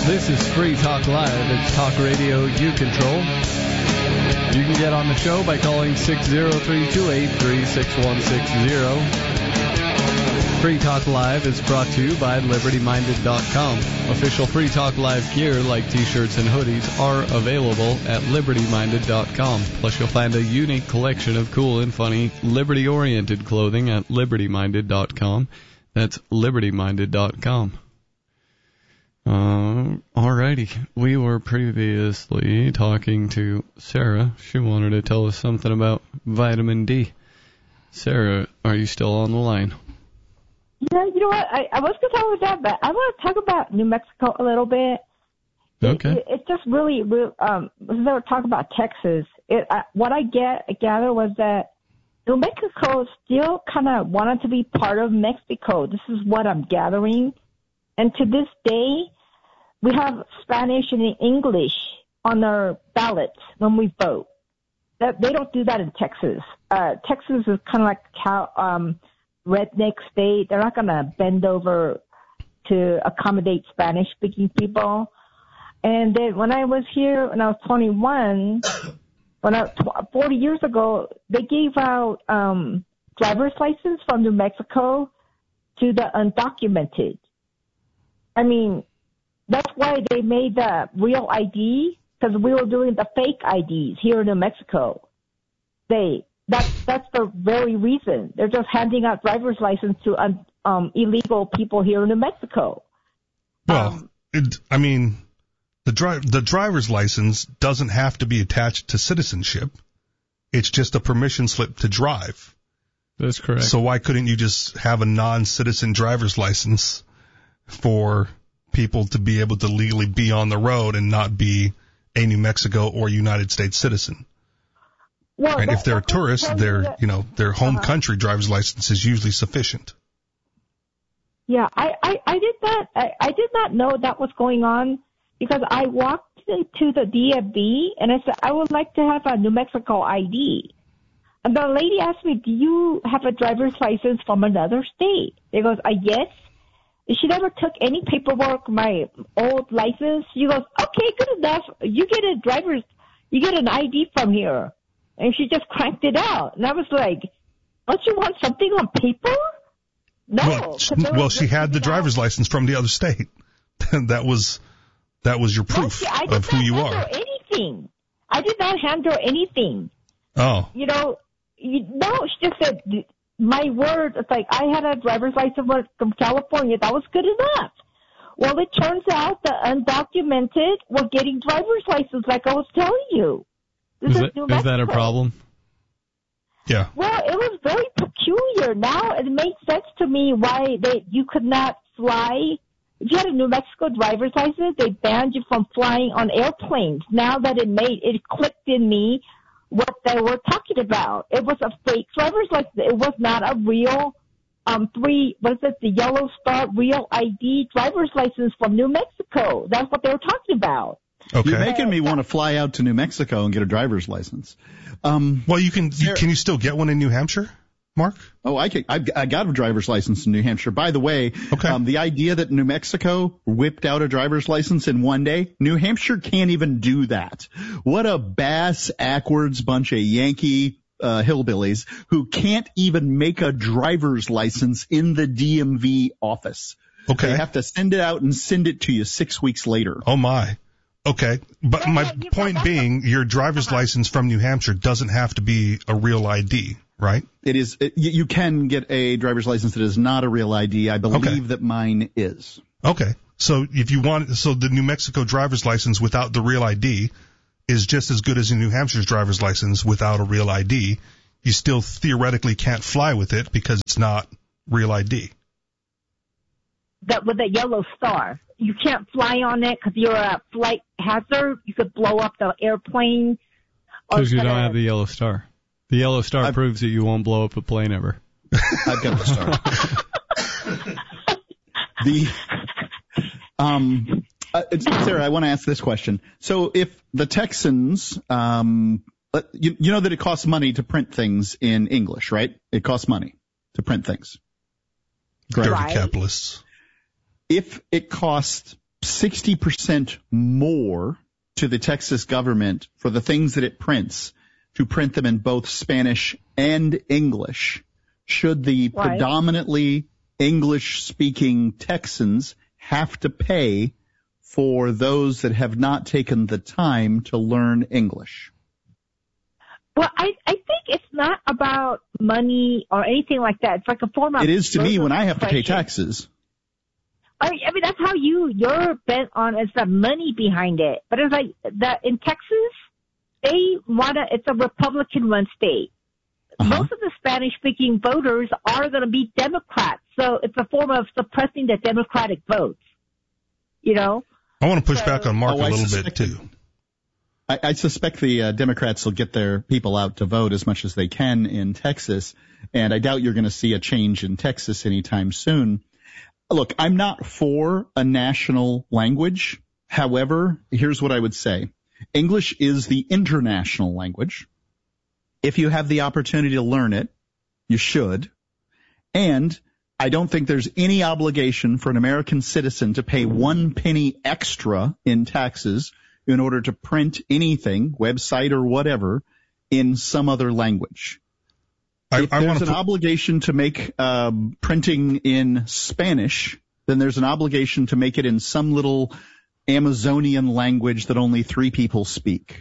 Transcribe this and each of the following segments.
This is Free Talk Live. It's talk radio you control. You can get on the show by calling 603-283-6160. Free Talk Live is brought to you by LibertyMinded.com. Official Free Talk Live gear like t-shirts and hoodies are available at LibertyMinded.com. Plus, you'll find a unique collection of cool and funny liberty-oriented clothing at LibertyMinded.com. That's LibertyMinded.com. Alrighty. We were previously talking to Sarah. She wanted to tell us something about vitamin D. Sarah, are you still on the line? Yeah, you know what? I was going to talk about that, but I want to talk about New Mexico a little bit. Okay. It just really talk about Texas. What I gather was that New Mexico still kind of wanted to be part of Mexico. This is what I'm gathering. And to this day, we have Spanish and English on our ballots when we vote. They don't do that in Texas. Texas is kind of like redneck state. They're not going to bend over to accommodate Spanish-speaking people. And then when I was here, when I was 21, 40 years ago, they gave out driver's license from New Mexico to the undocumented. I mean, that's why they made the real ID, because we were doing the fake IDs here in New Mexico. That's the very reason. They're just handing out driver's license to illegal people here in New Mexico. Well, the driver's license doesn't have to be attached to citizenship. It's just a permission slip to drive. That's correct. So why couldn't you just have a non-citizen driver's license for people to be able to legally be on the road and not be a New Mexico or United States citizen? Well, right? If they're tourists, their home country driver's license is usually sufficient. Yeah, I did not know that was going on, because I walked to the DMV and I said I would like to have a New Mexico ID. And the lady asked me, "Do you have a driver's license from another state?" She goes, "Yes." She never took any paperwork, my old license. She goes, "Okay, good enough. You get an ID from here." And she just cranked it out. And I was like, "Don't you want something on paper?" No. Well, she had the driver's license from the other state. that was your proof of who you are. Anything. I did not hand her anything. Oh. No, she just said, my word, it's like I had a driver's license from California. That was good enough. Well, it turns out the undocumented were getting driver's license, like I was telling you. Is that a problem? Yeah. Well, it was very peculiar. Now it makes sense to me why you could not fly. If you had a New Mexico driver's license, they banned you from flying on airplanes. Now that it clicked in me what they were talking about. It was a fake driver's license. It was not a real the Yellow Star Real ID driver's license from New Mexico. That's what they were talking about. Okay. You're making me want to fly out to New Mexico and get a driver's license. Well, can you still get one in New Hampshire, Mark? Oh, I got a driver's license in New Hampshire. By the way, the idea that New Mexico whipped out a driver's license in one day, New Hampshire can't even do that. What a bass-ackwards bunch of Yankee hillbillies who can't even make a driver's license in the DMV office. Okay. They have to send it out and send it to you 6 weeks later. Oh, my. Okay, but my point being, your driver's license from New Hampshire doesn't have to be a real ID, right? It is. You can get a driver's license that is not a real ID. I believe that mine is. Okay, so the New Mexico driver's license without the real ID is just as good as a New Hampshire's driver's license without a real ID. You still theoretically can't fly with it because it's not real ID. That with a yellow star. You can't fly on it because you're a flight hazard. You could blow up the airplane. Because you don't have the yellow star. The yellow star proves that you won't blow up a plane ever. I've got the star. Sarah, I want to ask this question. So if the Texans, you know that it costs money to print things in English, right? It costs money to print things. Dirty capitalists. If it costs 60% more to the Texas government for the things that it prints to print them in both Spanish and English. Should the predominantly English-speaking Texans have to pay for those that have not taken the time to learn English? Well, I think it's not about money or anything like that. It's like a form of... It is to me when I have to pay taxes. I mean, that's how you're bent on is the money behind it. But it's like that in Texas, it's a Republican-run state. Most of the Spanish-speaking voters are going to be Democrats. So it's a form of suppressing the Democratic votes. You know? I want to push back on Mark a little bit, too. I suspect the Democrats will get their people out to vote as much as they can in Texas, and I doubt you're going to see a change in Texas anytime soon. Look, I'm not for a national language. However, here's what I would say. English is the international language. If you have the opportunity to learn it, you should. And I don't think there's any obligation for an American citizen to pay 1 penny extra in taxes in order to print anything, website or whatever, in some other language. If there's an obligation to make printing in Spanish, then there's an obligation to make it in some little Amazonian language that only 3 people speak.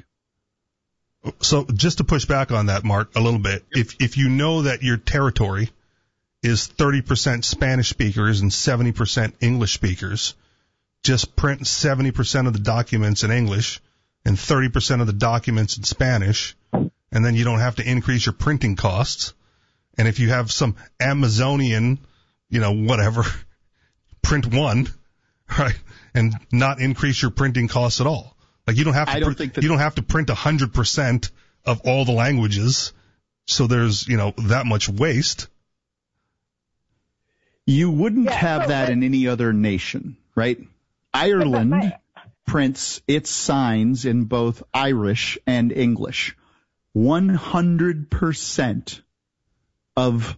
So just to push back on that, Mark, a little bit, if you know that your territory is 30% Spanish speakers and 70% English speakers, just print 70% of the documents in English and 30% of the documents in Spanish, and then you don't have to increase your printing costs. And if you have some Amazonian, whatever, print 1, right, and not increase your printing costs at all. Like you don't have to print 100% of all the languages, so there's that much waste. You wouldn't have that in any other nation, right? Ireland prints its signs in both Irish and English. 100% of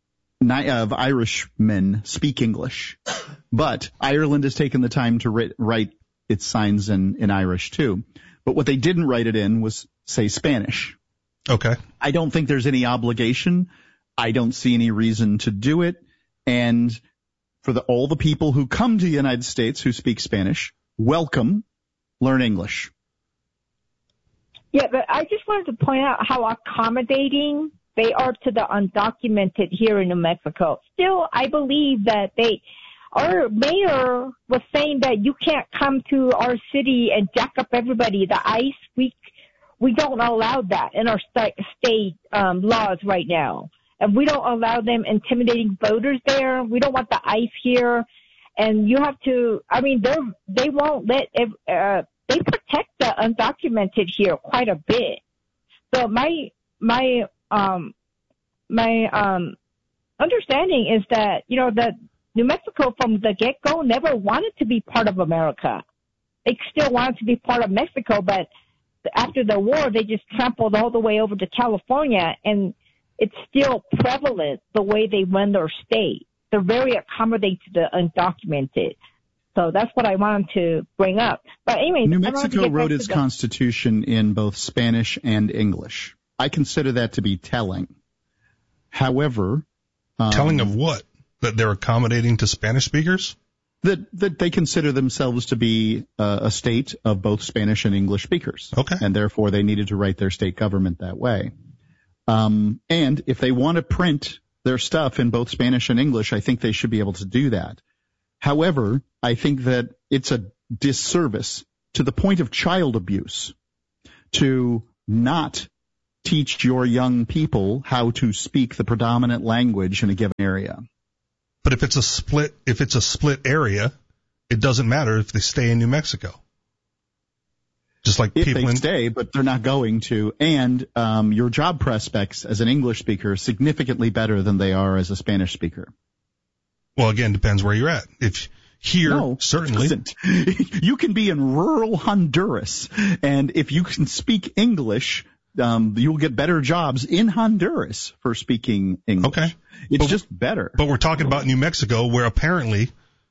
Irishmen speak English, but Ireland has taken the time to write its signs in Irish too. But what they didn't write it in was, say, Spanish. Okay. I don't think there's any obligation. I don't see any reason to do it. And for all the people who come to the United States who speak Spanish, welcome, learn English. Yeah, but I just wanted to point out how accommodating they are to the undocumented here in New Mexico. Still, I believe that our mayor was saying that you can't come to our city and jack up everybody. The ICE, we don't allow that in our state laws right now. And we don't allow them intimidating voters there. We don't want the ICE here. And you have to, they won't let, they protect the undocumented here quite a bit. So my understanding is that, that New Mexico from the get-go never wanted to be part of America. They still wanted to be part of Mexico, but after the war, they just trampled all the way over to California, and it's still prevalent the way they run their state. They're very accommodating to the undocumented. So that's what I wanted to bring up. But anyway, New Mexico wrote its constitution in both Spanish and English. I consider that to be telling. However, telling of what? That they're accommodating to Spanish speakers? That they consider themselves to be a state of both Spanish and English speakers. Okay. And therefore they needed to write their state government that way. And if they want to print their stuff in both Spanish and English, I think they should be able to do that. However, I think that it's a disservice to the point of child abuse to not teach your young people how to speak the predominant language in a given area. But if it's a split area, it doesn't matter if they stay in New Mexico. Just like if people they stay, but they're not going to. And your job prospects as an English speaker are significantly better than they are as a Spanish speaker. Well, again, depends where you're at. If here, certainly. You can be in rural Honduras, and if you can speak English, you'll get better jobs in Honduras for speaking English. Okay. It's just better. But we're talking about New Mexico, where apparently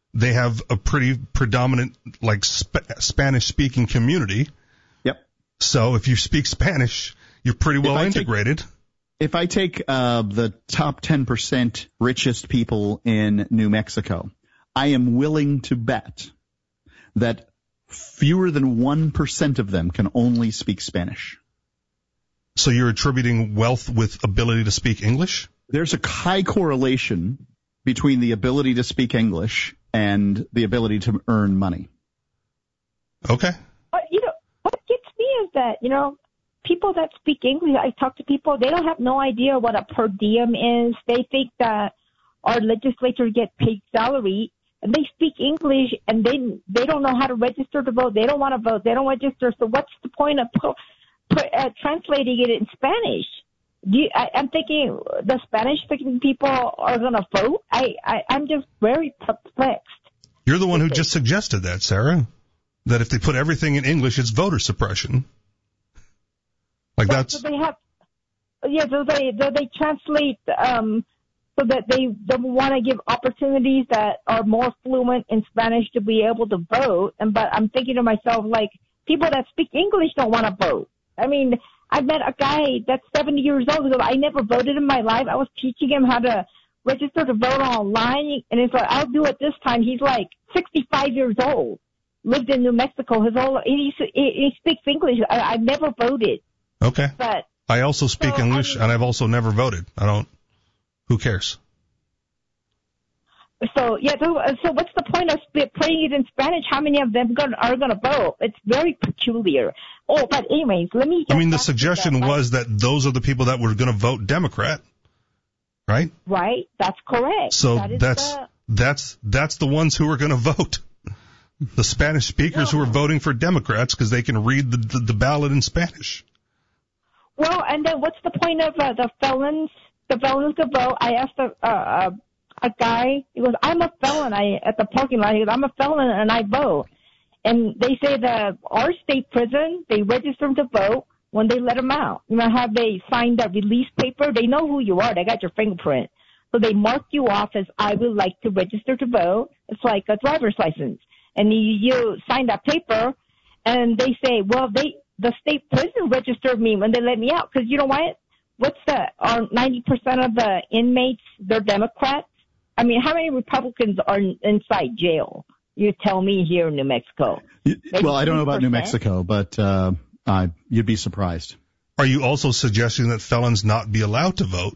they have a pretty predominant, like, Spanish-speaking community. Yep. So if you speak Spanish, you're pretty well integrated. If I take the top 10% richest people in New Mexico, I am willing to bet that fewer than 1% of them can only speak Spanish. So you're attributing wealth with ability to speak English? There's a high correlation between the ability to speak English and the ability to earn money. Okay. But, what gets me is that, people that speak English, I talk to people, they don't have no idea what a per diem is. They think that our legislators get paid salary, and they speak English, and they don't know how to register to vote. They don't want to vote. They don't register. So what's the point of translating it in Spanish? I'm thinking the Spanish-speaking people are going to vote. I'm just very perplexed. You're the one who just suggested that, Sarah, that if they put everything in English, it's voter suppression. Like that's. So they have, so they translate so that they want to give opportunities that are more fluent in Spanish to be able to vote. But I'm thinking to myself, like, people that speak English don't want to vote. I mean, I met a guy that's 70 years old who goes, I never voted in my life. I was teaching him how to register to vote online, and it's like, I'll do it this time. He's like 65 years old, lived in New Mexico. He speaks English. I've never voted. Okay. But I also speak English, and I've also never voted. Who cares? So what's the point of putting it in Spanish? How many of them are going to vote? It's very peculiar. Oh, but anyways, let me. The suggestion was that those are the people that were going to vote Democrat, right? Right, that's correct. So that's the ones who are going to vote. The Spanish speakers who are voting for Democrats because they can read the ballot in Spanish. Well, and then what's the point of the felons? The felons to vote. I asked a guy. He goes, "I'm a felon." At the parking lot, he goes, "I'm a felon and I vote." And they say that our state prison, they register them to vote when they let them out. Have they signed that release paper? They know who you are. They got your fingerprint. So they mark you off as, I would like to register to vote. It's like a driver's license. And you sign that paper, and they say, well, the state prison registered me when they let me out. Because you know what? 90% of the inmates, they're Democrats. I mean, how many Republicans are inside jail? You tell me here in New Mexico. Well, I don't know about New Mexico, but you'd be surprised. Are you also suggesting that felons not be allowed to vote?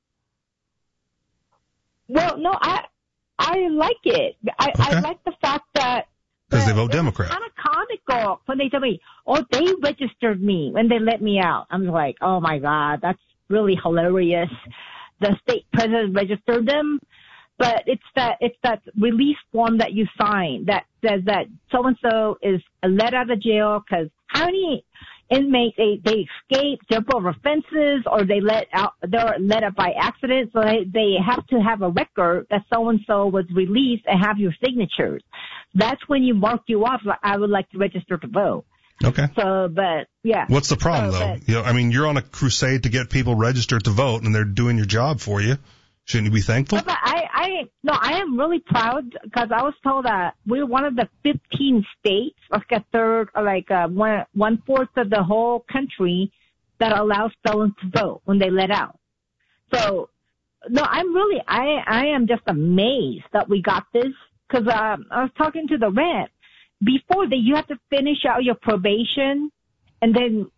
Well, no, I like it. I like the fact that because they vote Democrat. It's kind of comical when they tell me, "Oh, they registered me when they let me out." I'm like, "Oh my God, that's really hilarious." The state president registered them. But it's that release form that you sign that says that so-and-so is let out of jail because how many inmates, they escape, jump over fences, or they're let out by accident. So they have to have a record that so-and-so was released and have your signatures. That's when you mark you off. Like, I would like to register to vote. Okay. So, but yeah. What's the problem though? You're on a crusade to get people registered to vote and they're doing your job for you. Shouldn't you be thankful? But I am really proud because I was told that we're one of the 15 states, one-fourth of the whole country that allows felons to vote when they let out. So, no, I am just amazed that we got this because I was talking to the rep. Before that, you have to finish out your probation, and then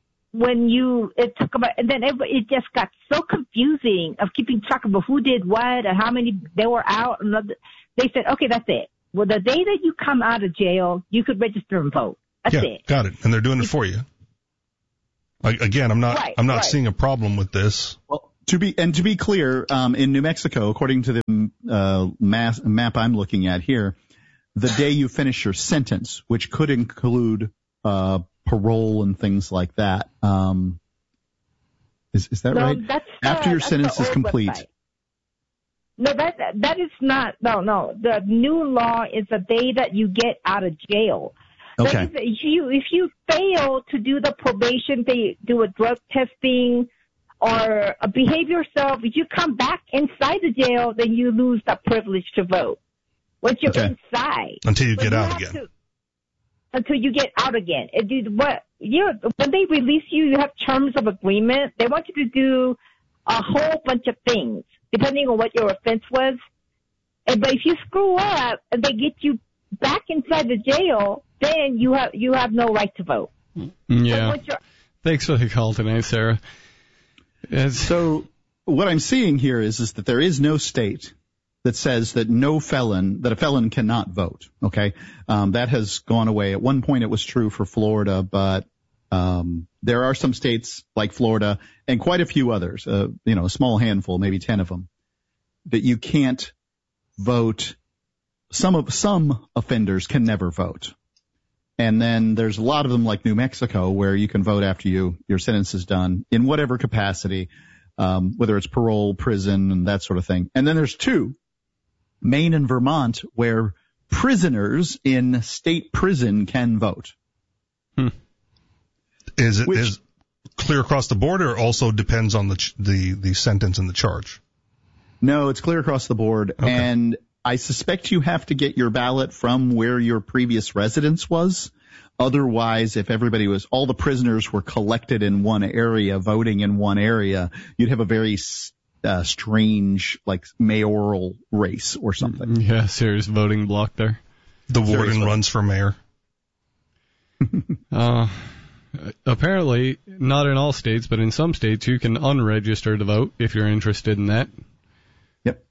it just got so confusing of keeping track of who did what and how many they were out. And they said, okay, that's it. Well, the day that you come out of jail, you could register and vote. That's it. Got it. And they're doing it for you. Again, I'm not seeing a problem with this. Well, to be clear, in New Mexico, according to the map I'm looking at here, the day you finish your sentence, which could include parole and things like that. Is that right? After your sentence is complete. Website. No, that is not. No. The new law is the day that you get out of jail. Okay. If you fail to do the probation, they do a drug testing or behave yourself. If you come back inside the jail, then you lose the privilege to vote. once you're inside. Until you get out again. Until you get out again. When they release you, you have terms of agreement. They want you to do a whole bunch of things, depending on what your offense was. But if you screw up and they get you back inside the jail, then you have no right to vote. Yeah. Thanks for the call tonight, Sarah. So what I'm seeing here is that there is no state that says that a felon cannot vote. Okay. That has gone away. At one point it was true for Florida, but there are some states like Florida and quite a few others, a small handful, maybe 10 of them, that you can't vote. Some offenders can never vote. And then there's a lot of them like New Mexico where you can vote after your sentence is done in whatever capacity, whether it's parole, prison, and that sort of thing. And then there's 2, Maine and Vermont, where prisoners in state prison can vote. Is it clear across the board, or also depends on the sentence and the charge? No, it's clear across the board. Okay. And I suspect you have to get your ballot from where your previous residence was. Otherwise, if all the prisoners were collected in one area, voting in one area, you'd have a very strange, like, mayoral race or something. Yeah, serious voting block there. The warden runs for mayor. Apparently, not in all states, but in some states, you can unregister to vote if you're interested in that. Yep.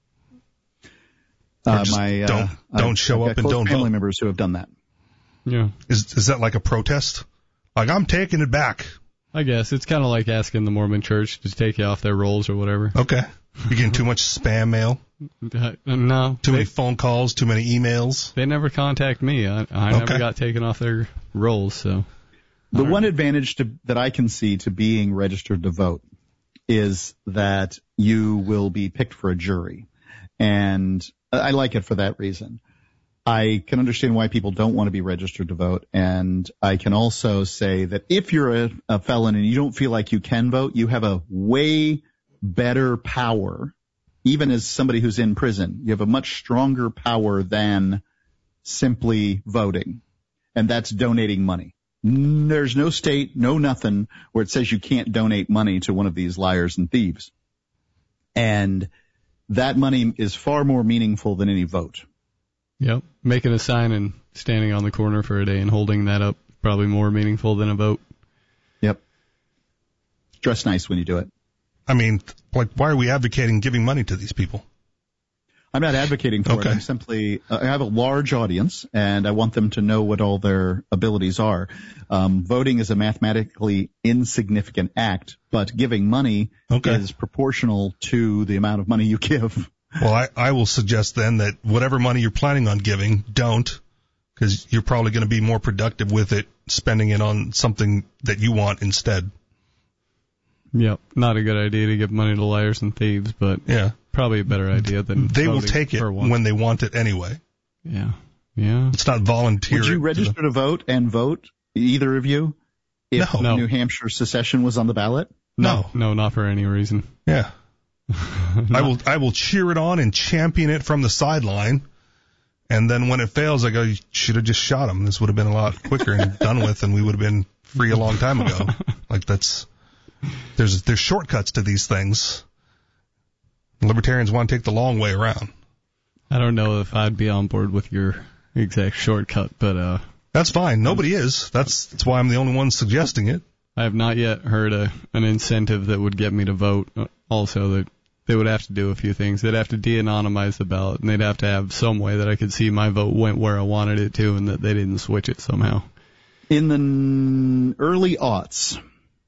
Don't show up and don't family vote. Members who have done that. Yeah. Is that like a protest? Like, I'm taking it back. I guess it's kind of like asking the Mormon Church to take you off their rolls or whatever. Okay. You're getting too much spam mail? No. Too many phone calls? Too many emails? They never contact me. I never got taken off their rolls, so. The one advantage that I can see to being registered to vote is that you will be picked for a jury. And I like it for that reason. I can understand why people don't want to be registered to vote. And I can also say that if you're a felon and you don't feel like you can vote, you have a way better power, even as somebody who's in prison. You have a much stronger power than simply voting. And that's donating money. There's no state, no nothing where it says you can't donate money to one of these liars and thieves. And that money is far more meaningful than any vote. Yep. Making a sign and standing on the corner for a day and holding that up, probably more meaningful than a vote. Yep. Dress nice when you do it. I mean, like, why are we advocating giving money to these people? I'm not advocating for it. I'm simply, I have a large audience, and I want them to know what all their abilities are. Voting is a mathematically insignificant act, but giving money is proportional to the amount of money you give. Well, I will suggest then that whatever money you're planning on giving, don't, because you're probably going to be more productive with it, spending it on something that you want instead. Yep, not a good idea to give money to liars and thieves, but probably a better idea than they will take it when they want it anyway. Yeah, yeah. It's not volunteer. Would you register to vote and vote, either of you, if New Hampshire secession was on the ballot? No, not for any reason. Yeah. I will cheer it on and champion it from the sideline, and then when it fails, I go, you should have just shot him. This would have been a lot quicker and done with, and we would have been free a long time ago. Like, there's shortcuts to these things. Libertarians want to take the long way around. I don't know if I'd be on board with your exact shortcut, but that's fine. Nobody is. That's why I'm the only one suggesting it. I have not yet heard an incentive that would get me to vote. Also, that they would have to do a few things. They'd have to de-anonymize the ballot, and they'd have to have some way that I could see my vote went where I wanted it to, and that they didn't switch it somehow. In the early aughts,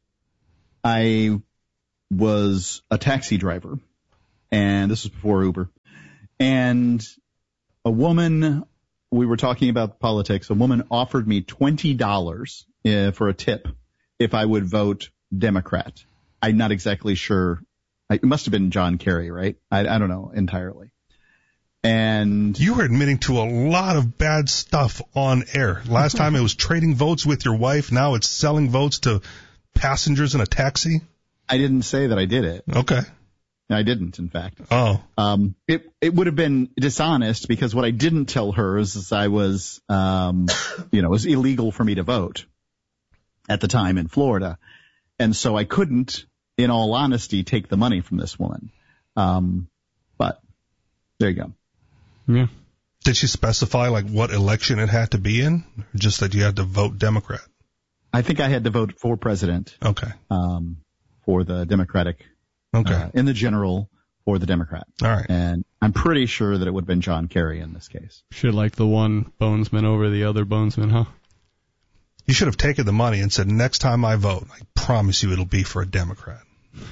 I was a taxi driver, and this was before Uber. And a woman, we were talking about politics, a woman offered me $20 for a tip if I would vote Democrat. I'm not exactly sure. It must have been John Kerry, right? I don't know entirely. And you were admitting to a lot of bad stuff on air. Last time it was trading votes with your wife. Now it's selling votes to passengers in a taxi. I didn't say that I did it. Okay. I didn't, in fact. Oh. It would have been dishonest because what I didn't tell her is I was, it was illegal for me to vote at the time in Florida. And so I couldn't, in all honesty, take the money from this woman. But there you go. Yeah. Did she specify like what election it had to be in? Or just that you had to vote Democrat? I think I had to vote for president. Okay. For the Democratic. Okay. In the general for the Democrat. All right. And I'm pretty sure that it would have been John Kerry in this case. Should like the one bonesman over the other bonesman, huh? You should have taken the money and said, next time I vote, I promise you it'll be for a Democrat.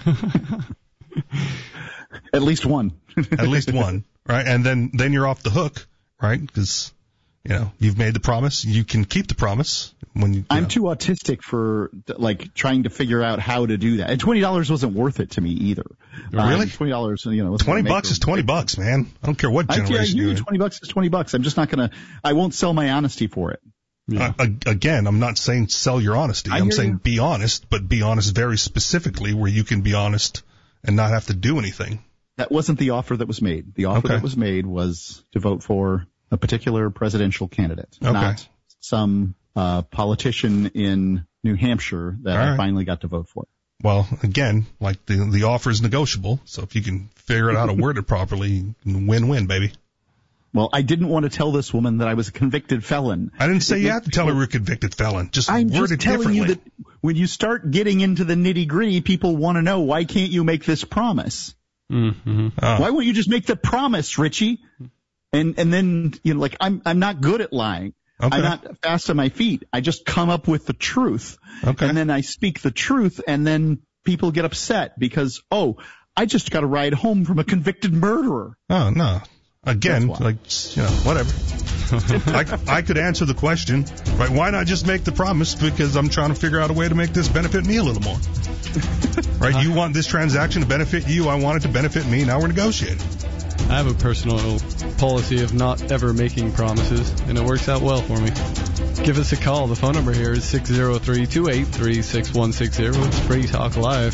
At least one. At least one, right? And then you're off the hook, right? Because, you've made the promise. You can keep the promise. I'm too autistic for, trying to figure out how to do that. And $20 wasn't worth it to me either. Really? $20, $20 is $20, man. I don't care what generation you're in. $20 is $20. I'm just not I won't sell my honesty for it. Yeah. Again, I'm not saying sell your honesty. I'm saying be honest, but be honest very specifically where you can be honest and not have to do anything. That wasn't the offer that was made. The offer that was made was to vote for a particular presidential candidate, not some politician in New Hampshire that I finally got to vote for. Well, again, the offer is negotiable, so if you can figure out how to word it properly, win-win, baby. Well, I didn't want to tell this woman that I was a convicted felon. I didn't say you have to tell her you're a convicted felon. I'm word it differently. I'm just telling you that when you start getting into the nitty-gritty, people want to know, why can't you make this promise? Mm-hmm. Oh. Why won't you just make the promise, Richie? And then, I'm not good at lying. Okay. I'm not fast on my feet. I just come up with the truth. Okay. And then I speak the truth, and then people get upset because, I just got a ride home from a convicted murderer. Oh, no. Again, whatever. I could answer the question, right? Why not just make the promise? Because I'm trying to figure out a way to make this benefit me a little more. Right? You want this transaction to benefit you. I want it to benefit me. Now we're negotiating. I have a personal policy of not ever making promises, and it works out well for me. Give us a call. The phone number here is 603-283-6160. It's Free Talk Live.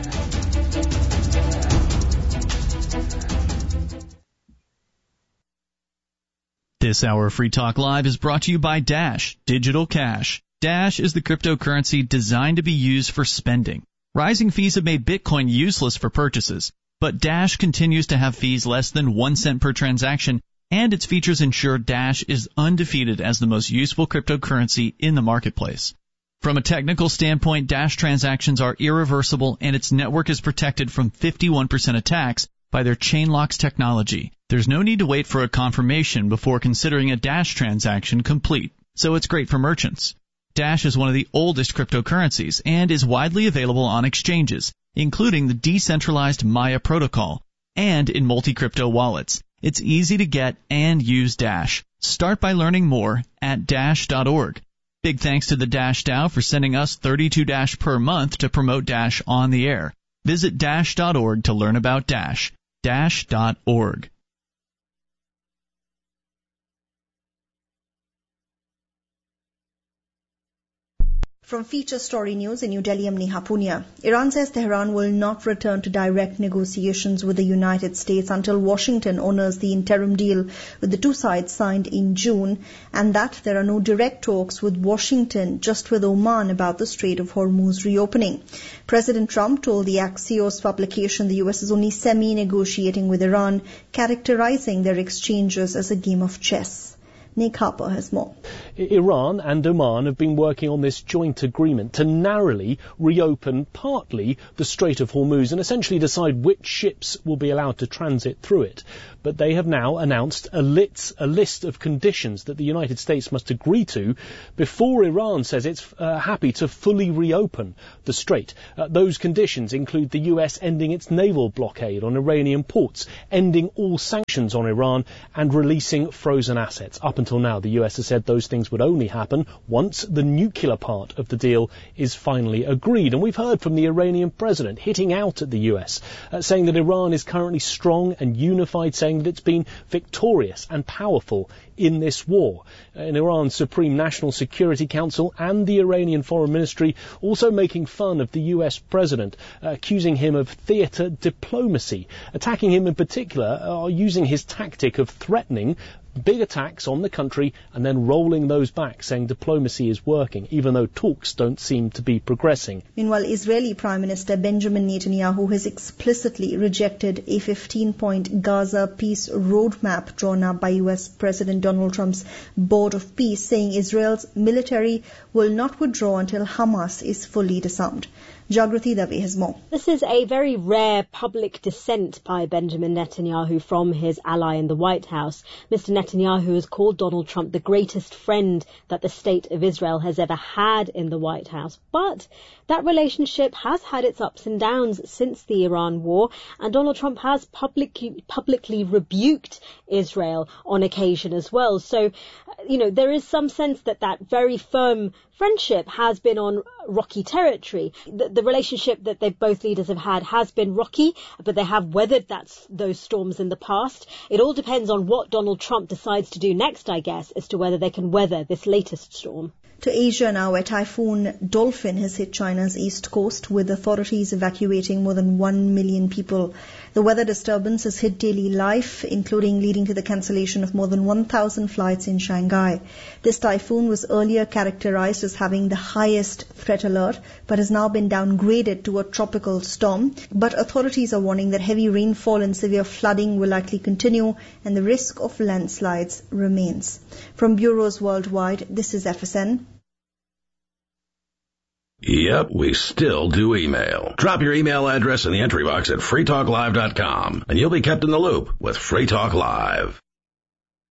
This hour of Free Talk Live is brought to you by Dash Digital Cash. Dash is the cryptocurrency designed to be used for spending. Rising fees have made Bitcoin useless for purchases, but Dash continues to have fees less than 1 cent per transaction, and its features ensure Dash is undefeated as the most useful cryptocurrency in the marketplace. From a technical standpoint, Dash transactions are irreversible, and its network is protected from 51% attacks by their Chainlocks technology. There's no need to wait for a confirmation before considering a Dash transaction complete, so it's great for merchants. Dash is one of the oldest cryptocurrencies and is widely available on exchanges, including the decentralized Maya protocol, and in multi-crypto wallets. It's easy to get and use Dash. Start by learning more at Dash.org. Big thanks to the Dash DAO for sending us 32 Dash per month to promote Dash on the air. Visit Dash.org to learn about Dash. Dash.org. From Feature Story News in New Delhi, I'm Neha Punia. Iran says Tehran will not return to direct negotiations with the United States until Washington honors the interim deal with the two sides signed in June, and that there are no direct talks with Washington, just with Oman about the Strait of Hormuz reopening. President Trump told the Axios publication the U.S. is only semi-negotiating with Iran, characterizing their exchanges as a game of chess. Nick Harper has more. Iran and Oman have been working on this joint agreement to narrowly reopen partly the Strait of Hormuz and essentially decide which ships will be allowed to transit through it. But they have now announced a list of conditions that the United States must agree to before Iran says it's happy to fully reopen the strait. Those conditions include the US ending its naval blockade on Iranian ports, ending all sanctions on Iran, and releasing frozen assets. Up until until now, the US has said those things would only happen once the nuclear part of the deal is finally agreed. And we've heard from the Iranian president hitting out at the US, saying that Iran is currently strong and unified, saying that it's been victorious and powerful in this war. In Iran's Supreme National Security Council and the Iranian Foreign Ministry also making fun of the US president, accusing him of theatre diplomacy, attacking him in particular, using his tactic of threatening big attacks on the country and then rolling those back, saying diplomacy is working, even though talks don't seem to be progressing. Meanwhile, Israeli Prime Minister Benjamin Netanyahu has explicitly rejected a 15-point Gaza peace roadmap drawn up by US President Donald Trump's Board of Peace, saying Israel's military will not withdraw until Hamas is fully disarmed. Jagrati Dave has more. This is a very rare public dissent by Benjamin Netanyahu from his ally in the White House. Mr. Netanyahu has called Donald Trump the greatest friend that the state of Israel has ever had in the White House. But that relationship has had its ups and downs since the Iran war, and Donald Trump has publicly rebuked Israel on occasion as well. So, there is some sense that that very firm friendship has been on rocky territory. The relationship that both leaders have had has been rocky, but they have weathered those storms in the past. It all depends on what Donald Trump decides to do next, I guess, as to whether they can weather this latest storm. To Asia now, where Typhoon Dolphin has hit China's east coast, with authorities evacuating more than 1 million people. The weather disturbance has hit daily life, including leading to the cancellation of more than 1,000 flights in Shanghai. This typhoon was earlier characterized as having the highest threat alert, but has now been downgraded to a tropical storm. But authorities are warning that heavy rainfall and severe flooding will likely continue, and the risk of landslides remains. From bureaus worldwide, this is FSN. Yep, we still do email. Drop your email address in the entry box at freetalklive.com, and you'll be kept in the loop with Free Talk Live.